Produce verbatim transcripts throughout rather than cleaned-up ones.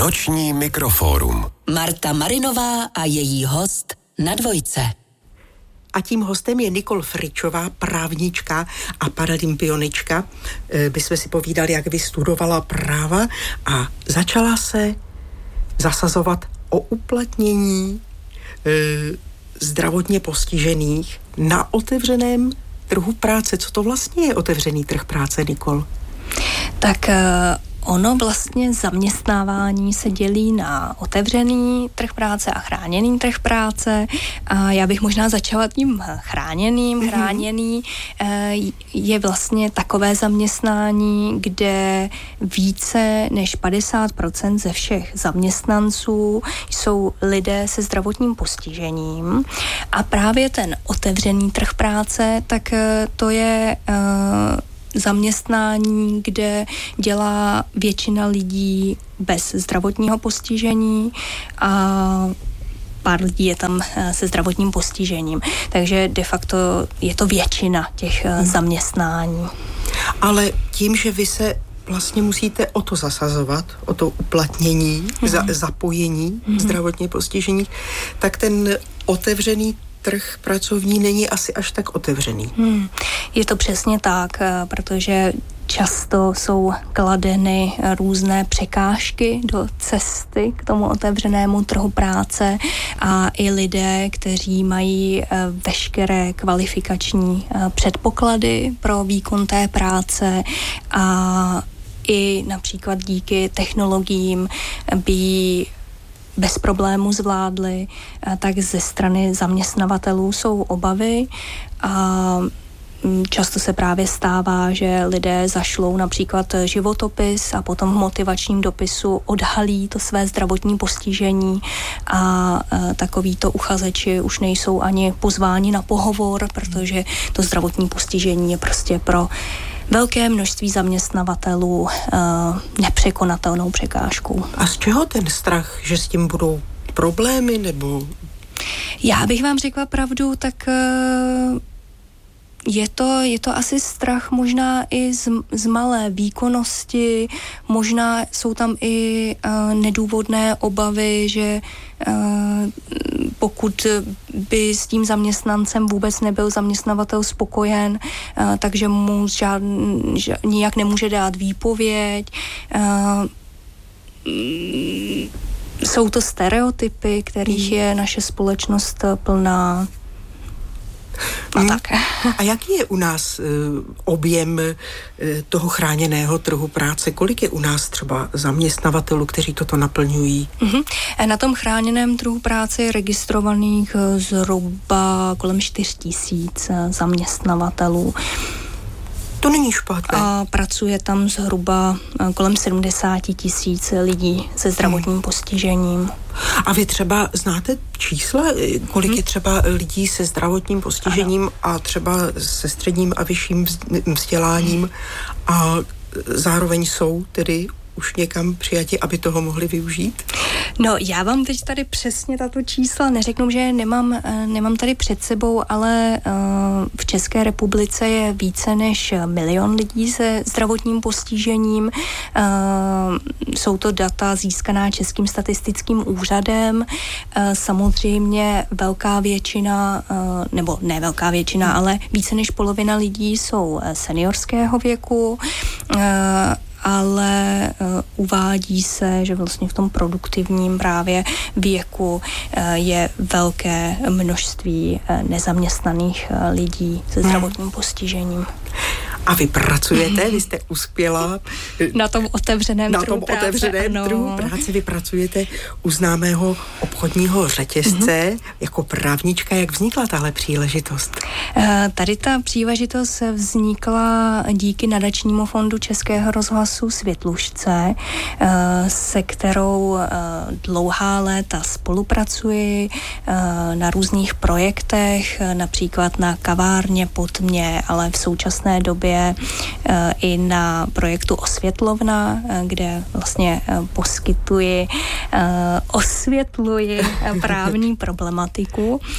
Noční mikrofórum. Marta Marinová a její host na Dvojce. A tím hostem je Nicole Fričová, právnička a paralympionička. My jsme si povídali, jak vystudovala práva a začala se zasazovat o uplatnění e, zdravotně postižených na otevřeném trhu práce. Co to vlastně je otevřený trh práce, Nicole? Tak ono vlastně zaměstnávání se dělí na otevřený trh práce a chráněný trh práce. A já bych možná začala tím chráněným. Mm-hmm. Chráněný je vlastně takové zaměstnání, kde více než padesát procent ze všech zaměstnanců jsou lidé se zdravotním postižením. A právě ten otevřený trh práce, tak to je zaměstnání, kde dělá většina lidí bez zdravotního postižení a pár lidí je tam se zdravotním postižením. Takže de facto je to většina těch hmm. zaměstnání. Ale tím, že vy se vlastně musíte o to zasazovat, o to uplatnění, hmm. za, zapojení hmm. zdravotně postižených, tak ten otevřený trh pracovní není asi až tak otevřený. Hmm. Je to přesně tak, protože často jsou kladeny různé překážky do cesty k tomu otevřenému trhu práce a i lidé, kteří mají veškeré kvalifikační předpoklady pro výkon té práce a i například díky technologiím by bez problémů zvládli, tak ze strany zaměstnavatelů jsou obavy a často se právě stává, že lidé zašlou například životopis a potom v motivačním dopisu odhalí to své zdravotní postižení a takovýto uchazeči už nejsou ani pozváni na pohovor, protože to zdravotní postižení je prostě pro velké množství zaměstnavatelů uh, nepřekonatelnou překážkou. A z čeho ten strach, že s tím budou problémy, nebo? Já bych vám řekla pravdu, tak uh, je to, je to asi strach možná i z, z malé výkonnosti, možná jsou tam i uh, nedůvodné obavy, že uh, pokud by s tím zaměstnancem vůbec nebyl zaměstnavatel spokojen, uh, takže mu žád, žád, nijak nemůže dát výpověď. Uh, jsou to stereotypy, kterých je naše společnost plná. A, tak. A jaký je u nás uh, objem uh, toho chráněného trhu práce? Kolik je u nás třeba zaměstnavatelů, kteří toto naplňují? Uh-huh. Na tom chráněném trhu práce je registrovaných zhruba kolem čtyři tisíce zaměstnavatelů. To není špatné. A pracuje tam zhruba kolem sedmdesát tisíc lidí se zdravotním hmm. postižením. A vy třeba znáte čísla, kolik hmm. je třeba lidí se zdravotním postižením ano. a třeba se středním a vyšším vzděláním a zároveň jsou tedy už někam přijati, aby toho mohli využít? No, já vám teď tady přesně tato čísla neřeknu, že nemám, nemám tady před sebou, ale uh, v České republice je více než milion lidí se zdravotním postižením. Uh, jsou to data získaná Českým statistickým úřadem. Uh, samozřejmě velká většina, uh, nebo ne velká většina, hmm. ale více než polovina lidí jsou seniorského věku. Uh, ale uh, uvádí se, že vlastně v tom produktivním právě věku uh, je velké množství uh, nezaměstnaných uh, lidí se zdravotním postižením. A vy pracujete, vy jste uspěla na tom otevřeném na trhu tom práce. otevřeném ano. trhu práce. Vy pracujete u známého obchodního řetězce mm-hmm. jako právnička. Jak vznikla tahle příležitost? Tady ta příležitost vznikla díky nadačnímu fondu Českého rozhlasu Světlušce, se kterou dlouhá léta spolupracuji na různých projektech, například na kavárně Pod mě, ale v současné době i na projektu Osvětlovna, kde vlastně poskytuji, osvětluji právní problematiku.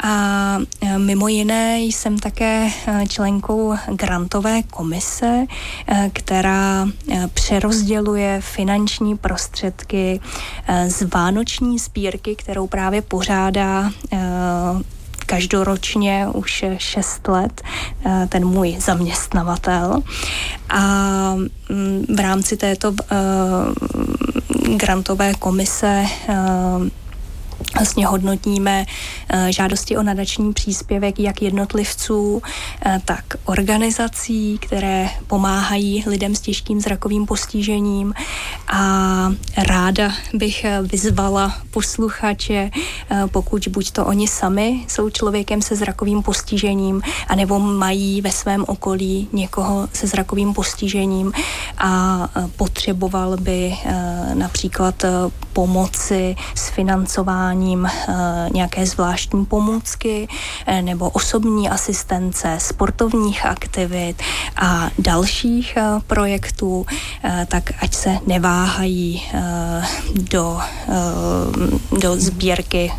A mimo jiné jsem také členkou grantové komise, která přerozděluje finanční prostředky z vánoční sbírky, kterou právě pořádá každoročně už šest let ten můj zaměstnavatel. A v rámci této grantové komise vlastně hodnotíme žádosti o nadační příspěvek jak jednotlivců, tak organizací, které pomáhají lidem s těžkým zrakovým postižením. A ráda bych vyzvala posluchače, pokud buď to oni sami jsou člověkem se zrakovým postižením, anebo mají ve svém okolí někoho se zrakovým postižením a potřeboval by například pomoci s financováním nějaké zvláštní pomůcky nebo osobní asistence, sportovních aktivit a dalších projektů, tak ať se neváhají do, do sbírky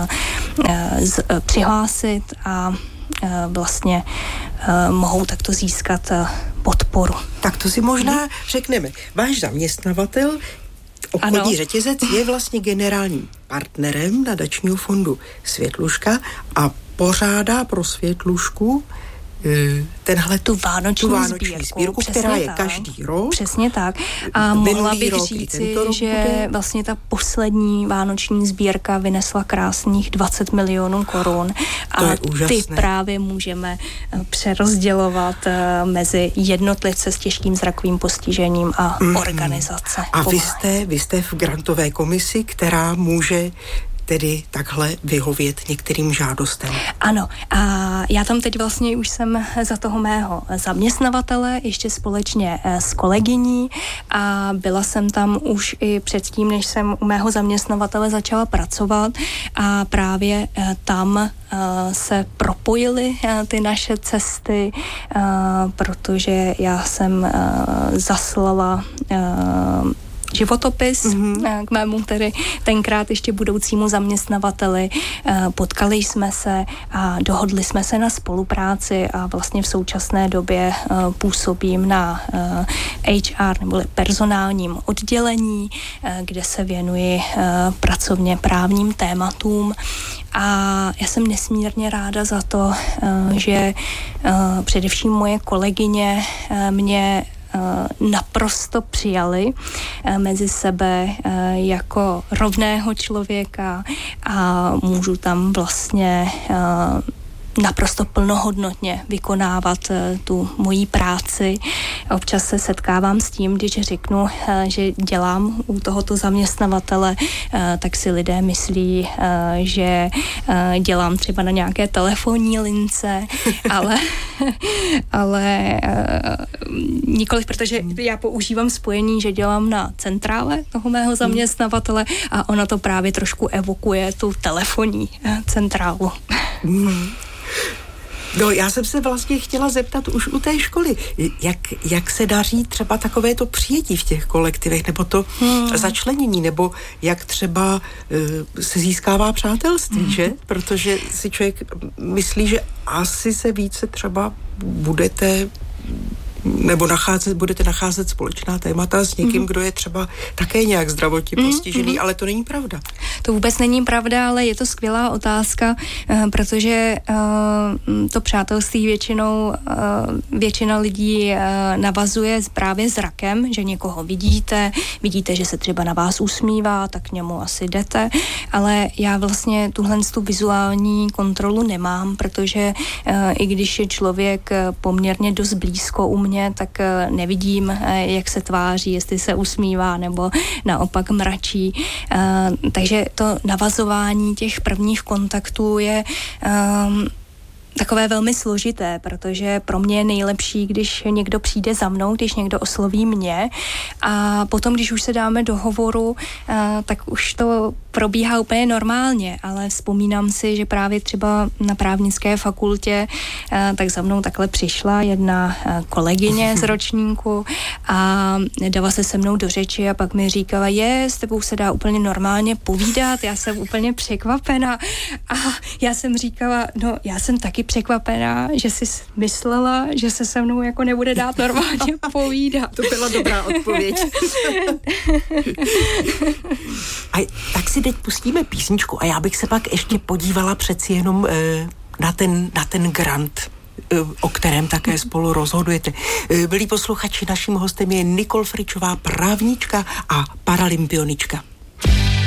přihlásit a vlastně mohou takto získat podporu. Tak to si možná řekneme. Váš zaměstnavatel, obchodní ano. řetězec, je vlastně generálním partnerem nadačního fondu Světluška a pořádá pro Světlušku tenhle tu vánoční, tu vánoční sbírku, sbírku která je tak. každý rok. Přesně tak. A mohla bych říci, že bude... vlastně ta poslední vánoční sbírka vynesla krásných dvacet milionů korun a ty právě můžeme přerozdělovat mezi jednotlivce s těžkým zrakovým postižením a mm. organizace. A vy jste, vy jste v grantové komisi, která může tedy takhle vyhovět některým žádostem. Ano, a já tam teď vlastně už jsem za toho mého zaměstnavatele, ještě společně s kolegyní a byla jsem tam už i předtím, než jsem u mého zaměstnavatele začala pracovat a právě tam se propojily ty naše cesty, protože já jsem zaslala životopis mm-hmm. k mému tedy tenkrát ještě budoucímu zaměstnavateli. Potkali jsme se a dohodli jsme se na spolupráci a vlastně v současné době působím na H R nebo personálním oddělení, kde se věnuji pracovně právním tématům. A já jsem nesmírně ráda za to, že především moje kolegyně mě naprosto přijali mezi sebe jako rovného člověka a můžu tam vlastně naprosto plnohodnotně vykonávat tu moji práci. Občas se setkávám s tím, když řeknu, že dělám u tohoto zaměstnavatele, tak si lidé myslí, že dělám třeba na nějaké telefonní lince, ale, ale nikoliv, protože já používám spojení, že dělám na centrále toho mého zaměstnavatele a ona to právě trošku evokuje tu telefonní centrálu. Mm. No, já jsem se vlastně chtěla zeptat už u té školy, jak, jak se daří třeba takové to přijetí v těch kolektivech, nebo to hmm. začlenění, nebo jak třeba uh, se získává přátelství, hmm. že? Protože si člověk myslí, že asi se více třeba budete nebo nacházet, budete nacházet společná témata s někým, mm. kdo je třeba také nějak zdravotně postižený, mm. ale to není pravda. To vůbec není pravda, ale je to skvělá otázka, protože to přátelství většinou většina lidí navazuje právě zrakem, že někoho vidíte, vidíte, že se třeba na vás usmívá, tak k němu asi jdete, ale já vlastně tuhle tu vizuální kontrolu nemám, protože i když je člověk poměrně dost blízko u mě, tak nevidím, jak se tváří, jestli se usmívá nebo naopak mračí. Takže to navazování těch prvních kontaktů je um, takové velmi složité, protože pro mě je nejlepší, když někdo přijde za mnou, když někdo osloví mě a potom, když už se dáme do hovoru, tak už to probíhá úplně normálně, ale vzpomínám si, že právě třeba na právnické fakultě tak za mnou takhle přišla jedna kolegyně z ročníku a dala se se mnou do řeči a pak mi říkala, je, s tebou se dá úplně normálně povídat, já jsem úplně překvapená a já jsem říkala, no já jsem taky překvapená, že jsi myslela, že se se mnou jako nebude dát normálně povídat. To byla dobrá odpověď. A tak si teď pustíme písničku a já bych se pak ještě podívala přeci jenom e, na, ten, na ten grant, e, o kterém také spolu rozhodujete. E, milí posluchači, naším hostem je Nicole Fritschová, právnička a paralympionička.